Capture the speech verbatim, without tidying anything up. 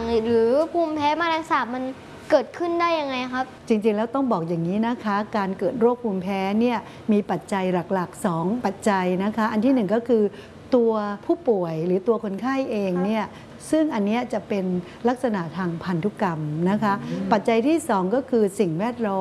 หรือภูมิแพ้แมลงสาบมันเกิดขึ้นได้ยังไงครับจริงๆแล้วต้องบอกอย่างนี้นะคะการเกิดโรคภูมิแพ้เนี่ยมีปัจจัยหลักๆสองปัจจัยนะคะอันที่หนึ่งก็คือตัวผู้ป่วยหรือตัวคนไข้เองเนี่ยซึ่งอันนี้จะเป็นลักษณะทางพันธุกรรมนะคะปัจจัยที่สองก็คือสิ่งแวดล้อม